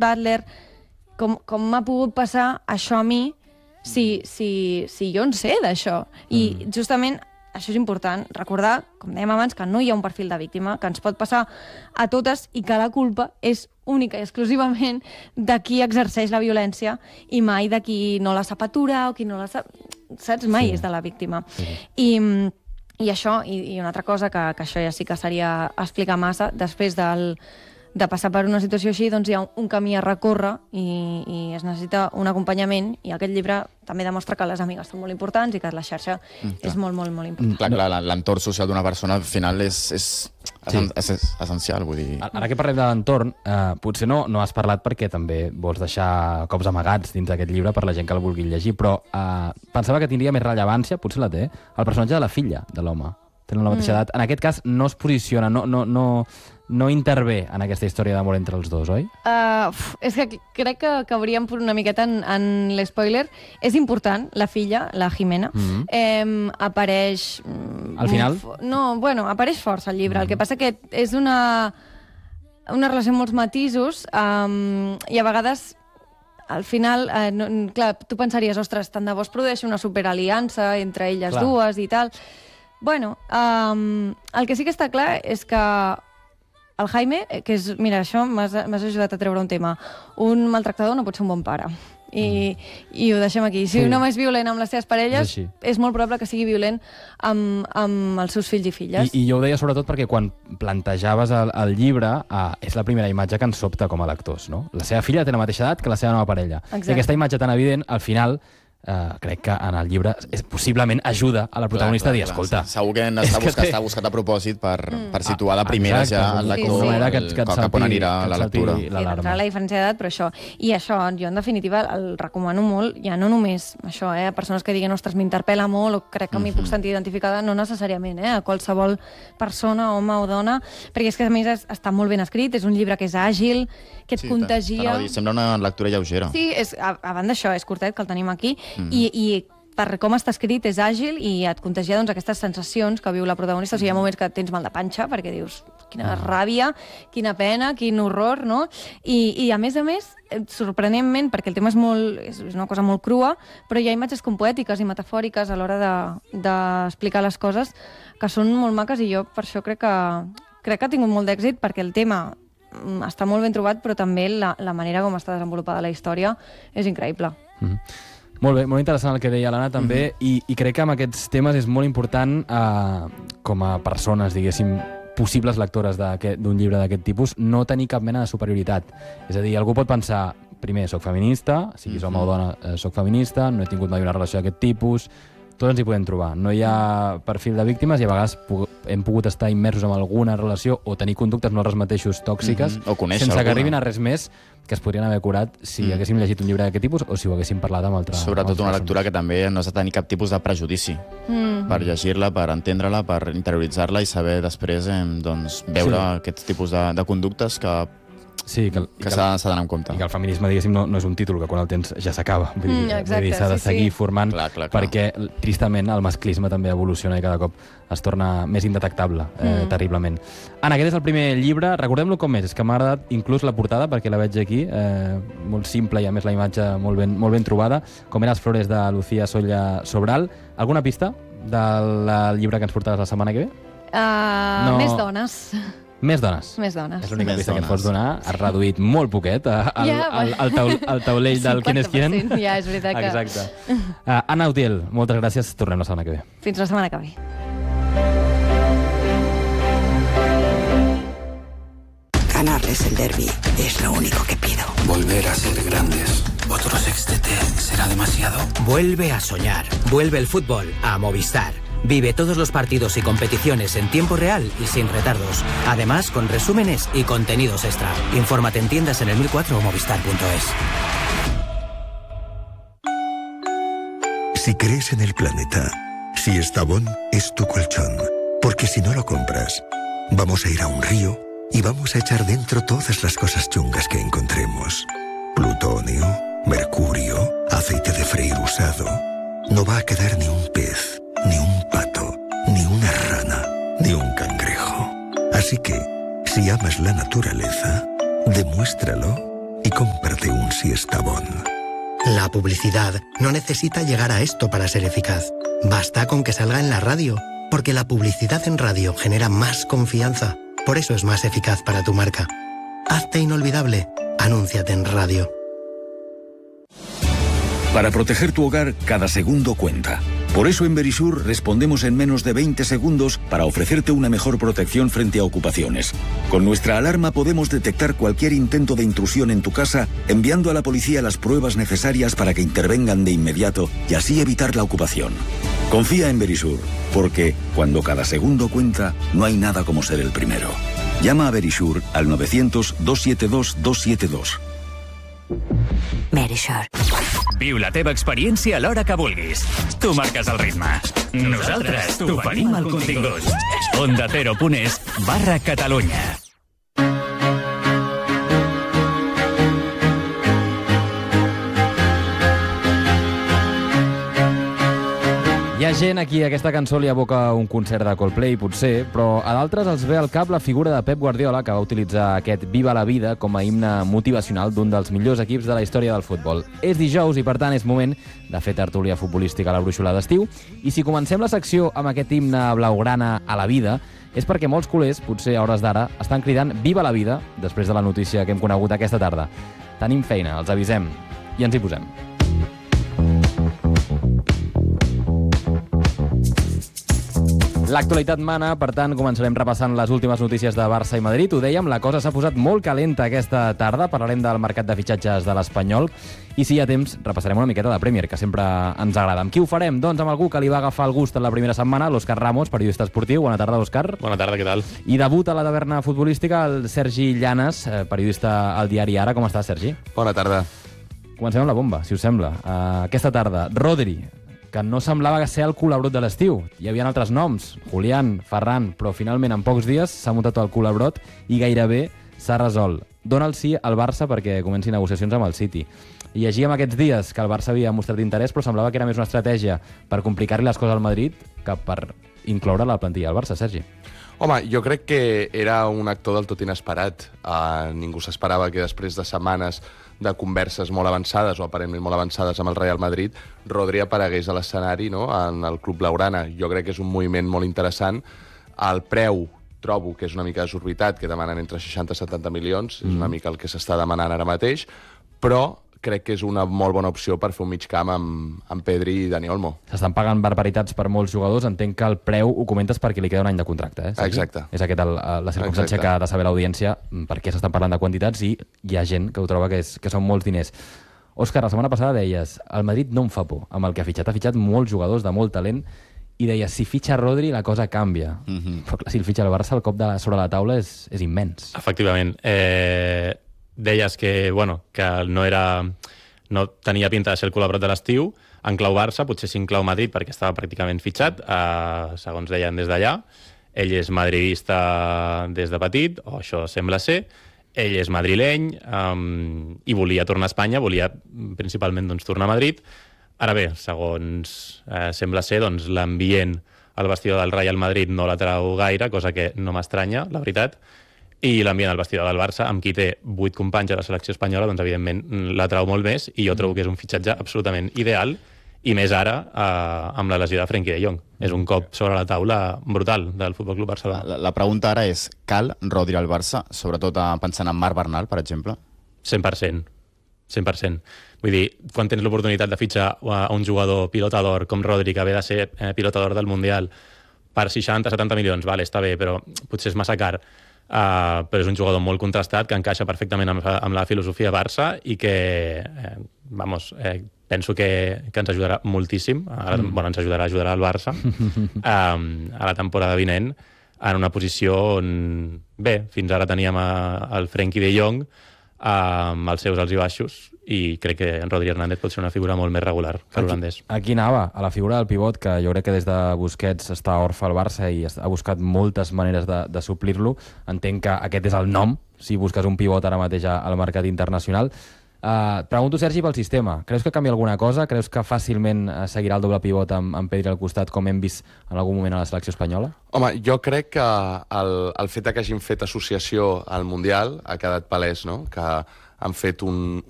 Butler, com m'ha pogut passar això a mi si jo en sé d'això. I justament això és important, recordar, com dèiem abans, que no hi ha un perfil de víctima, que ens pot passar a totes i que la culpa és única i exclusivament de qui exerceix la violència i mai de qui no la sap aturar o qui no la sap... Saps? Mai és de la víctima. I això, i una altra cosa, que això ja sí que seria explicar massa, després de passar per una situació així, doncs hi ha un camí a recórrer i es necessita un acompanyament, i aquest llibre també demostra que les amigues són molt importants i que la xarxa és molt, molt, molt important. Clar, l'entorn social d'una persona al final és essencial, vull dir... Ara que parlem de l'entorn, potser no has parlat perquè també vols deixar cops amagats dins d'aquest llibre per la gent que el vulgui llegir, però pensava que tindria més rellevància, potser la té, el personatge de la filla de l'home. Tenen la mateixa edat. En aquest cas no es posiciona, no intervé en aquesta història d'amor entre els dos, oi? És que crec que cauríem una miqueta en l'espoiler. És important, la filla, la Jimena, apareix... Al final? No, bueno, apareix força al llibre. El que passa que és una relació amb molts matisos i a vegades... Al final, clar, tu pensaries, ostres, tant de bo es produeix una superaliança entre elles dues i tal. Bueno, el que sí que està clar és que el Jaime, que és... Mira, això m'has ajudat a treure un tema. Un maltractador no pot ser un bon pare. I ho deixem aquí. Si un home és violent amb les seves parelles, és molt probable que sigui violent amb els seus fills i filles. I jo ho deia sobretot perquè quan plantejaves el llibre és la primera imatge que ens sobta com a lectors, no? La seva filla té la mateixa edat que la seva nova parella. I aquesta imatge tan evident, al final... crec que en el llibre possiblement ajuda a la protagonista a dir, escolta... Segur que està buscat a propòsit per situar de primeres ja el lector cap on anirà la lectura. La diferència d'edat, però això. I això, jo en definitiva el recomano molt, ja no només això, a persones que diguen, ostres, m'interpel·la molt o crec que m'hi puc sentir identificada, no necessàriament, a qualsevol persona, home o dona, perquè és que a més està molt ben escrit, és un llibre que és àgil, que et contagia... Sembla una lectura lleugera. Sí, a banda d'això, és curtet, que el tenim aquí, i per com està escrit és àgil i et contagia aquestes sensacions que viu la protagonista. O sigui, hi ha moments que tens mal de panxa perquè dius, quina ràbia, quina pena, quin horror, no? I a més, sorprenentment, perquè el tema és una cosa molt crua, però hi ha imatges com poètiques i metafòriques a l'hora d'explicar les coses que són molt maques, i jo per això crec que ha tingut molt d'èxit, perquè el tema està molt ben trobat, però també la manera com està desenvolupada la història és increïble. Molt bé, molt interessant el que deia l'Anna també, i crec que amb aquests temes és molt important com a persones, diguéssim, possibles lectores d'un llibre d'aquest tipus, no tenir cap mena de superioritat. És a dir, algú pot pensar, primer, soc feminista, siguis home o dona, soc feminista, no he tingut mai una relació d'aquest tipus, tots ens hi podem trobar. No hi ha perfil de víctimes i a vegades hem pogut estar immersos en alguna relació o tenir conductes nosaltres mateixos tòxiques sense que arribin a res més que es podrien haver curat si haguéssim llegit un llibre d'aquest tipus o si ho haguéssim parlat amb altra... Sobretot una lectura que també no has de tenir cap tipus de prejudici per llegir-la, per entendre-la, per interioritzar-la i saber després veure aquests tipus de conductes que s'ha d'anar en compte. I que el feminisme, diguéssim, no és un títol que quan el tens ja s'acaba. Vull dir, s'ha de seguir formant, perquè tristament el masclisme també evoluciona i cada cop es torna més indetectable, terriblement. Anna, aquest és el primer llibre, recordem-lo com és que m'ha agradat inclús la portada, perquè la veig aquí, molt simple i a més la imatge molt ben trobada, com eren les flores de Lucía Solla Sobral. Alguna pista del llibre que ens portaràs la setmana que ve? Més dones. Més dones. Més dones. És l'única pista que et pots donar. Has reduït molt poquet el taulell del Quién es quién. Ja, és veritat que... Exacte. Anna Utiel, moltes gràcies. Tornem la setmana que ve. Fins la setmana que ve. Ganarles el derbi es lo único que pido. Volver a ser grandes. Otro sextete será demasiado. Vuelve a soñar. Vuelve el fútbol a Movistar. Vive todos los partidos y competiciones en tiempo real y sin retardos. Además, con resúmenes y contenidos extra. Infórmate en tiendas en el 1004 o movistar.es. Si crees en el planeta, si Estavón es tu colchón. Porque si no lo compras, vamos a ir a un río y vamos a echar dentro todas las cosas chungas que encontremos. Plutonio, mercurio, aceite de freír usado. No va a quedar ni un pez, ni un pato, ni una rana, ni un cangrejo. Así que, si amas la naturaleza, demuéstralo y cómprate un Siesta Bon. La publicidad no necesita llegar a esto para ser eficaz. Basta con que salga en la radio, porque la publicidad en radio genera más confianza. Por eso es más eficaz para tu marca. Hazte inolvidable. Anúnciate en radio. Para proteger tu hogar, cada segundo cuenta. Por eso en Verisur respondemos en menos de 20 segundos para ofrecerte una mejor protección frente a ocupaciones. Con nuestra alarma podemos detectar cualquier intento de intrusión en tu casa, enviando a la policía las pruebas necesarias para que intervengan de inmediato y así evitar la ocupación. Confía en Verisur, porque cuando cada segundo cuenta, no hay nada como ser el primero. Llama a Verisur al 900-272-272. Verisur. Viu la teva experiència a l'hora que vulguis. Tu marques el ritme. Nosaltres t'oferim el contingut. OndaCero.es/Catalunya. Hi ha gent a qui aquesta cançó li evoca un concert de Coldplay, potser, però a d'altres els ve al cap la figura de Pep Guardiola, que va utilitzar aquest Viva la vida com a himne motivacional d'un dels millors equips de la història del futbol. És dijous i, per tant, és moment de fer tertúlia futbolística a la brúixola d'estiu. I si comencem la secció amb aquest himne blaugrana a la vida, és perquè molts culers, potser a hores d'ara, estan cridant Viva la vida després de la notícia que hem conegut aquesta tarda. Tenim feina, els avisem, i ens hi posem. L'actualitat mana, per tant, començarem repassant les últimes notícies de Barça i Madrid. Ho dèiem, la cosa s'ha posat molt calenta aquesta tarda. Parlarem del mercat de fitxatges de l'Espanyol. I si hi ha temps, repassarem una miqueta de Premier, que sempre ens agrada. Amb qui ho farem? Doncs amb algú que li va agafar el gust en la primera setmana, l'Òscar Ramos, periodista esportiu. Bona tarda, Òscar. Bona tarda, què tal? I debut a la taverna futbolística el Sergi Llanes, periodista al diari Ara. Com estàs, Sergi? Bona tarda. Comencem amb la bomba, si us sembla. Aquesta tarda, Rodri, que no semblava ser el culabrot de l'estiu. Hi havia altres noms, Julián, Ferran, però finalment en pocs dies s'ha muntat el culabrot i gairebé s'ha resolt. Dona el sí al Barça perquè comenci negociacions amb el City. I llegíem aquests dies que el Barça havia mostrat interès, però semblava que era més una estratègia per complicar-li les coses al Madrid que per incloure la plantilla del Barça, Sergi. Home, jo crec que era un actor del tot inesperat. Ningú s'esperava que després de setmanes de converses molt avançades, o aparentment molt avançades amb el Real Madrid, Rodri aparegués a l'escenari, no?, en el club blaugrana. Jo crec que és un moviment molt interessant. El preu, trobo que és una mica desorbitat, que demanen entre 60 i 70 milions, és una mica el que s'està demanant ara mateix, però crec que és una molt bona opció per fer un mig camp amb Pedri i Dani Olmo. S'estan pagant barbaritats per molts jugadors. Entenc que el preu ho comentes perquè li queda un any de contracte, eh? Exacte. És aquesta la circumstància que ha de saber l'audiència per què s'estan parlant de quantitats, i hi ha gent que ho troba que són molts diners. Òscar, la setmana passada deies el Madrid no em fa por. Amb el que ha fitxat molts jugadors de molt talent, i deies, si fitxa Rodri la cosa canvia. Però clar, si el fitxa el Barça, el cop sobre la taula és immens. Efectivament. Deies que no tenia pinta de ser el col·laborat de l'estiu. En clau Barça, potser sí en clau Madrid, perquè estava pràcticament fitxat, segons deien des d'allà. Ell és madridista des de petit, o això sembla ser. Ell és madrileny i volia tornar a Espanya, volia principalment tornar a Madrid. Ara bé, segons sembla ser, l'ambient al vestidor del Real Madrid no l'atrau gaire, cosa que no m'estranya, la veritat. I l'ambient al vestidor del Barça, amb qui té 8 companys a la selecció espanyola, doncs evidentment l'atrau molt més, i jo trobo que és un fitxatge absolutament ideal, i més ara amb la lesió de Frenkie de Jong. És un cop sobre la taula brutal del Futbol Club Barcelona. La pregunta ara és, cal Rodri al Barça, sobretot pensant en Marc Bernal, per exemple? 100%. 100%. Vull dir, quan tens l'oportunitat de fitxar a un jugador pilotador com Rodri, que ve de ser pilotador del Mundial, per 60-70 milions, vale, està bé, però potser és massa car. Però és un jugador molt contrastat, que encaixa perfectament amb la filosofia Barça i que, penso que ens ajudarà moltíssim. Ajudarà el Barça a la temporada vinent en una posició on, bé, fins ara teníem el Frenkie de Jong amb els seus alts i baixos, i crec que en Rodri Hernández pot ser una figura molt més regular que l'holandès. Aquí anava, a la figura del pivot, que jo crec que des de Busquets està orfe al Barça i ha buscat moltes maneres de suplir-lo. Entenc que aquest és el nom, si busques un pivot ara mateix al mercat internacional. Pregunto, Sergi, pel sistema. Creus que canvia alguna cosa? Creus que fàcilment seguirà el doble pivot amb Pedri al costat, com hem vist en algun moment a la selecció espanyola? Home, jo crec que el fet que hagin fet associació al Mundial ha quedat palès, no?, que han fet un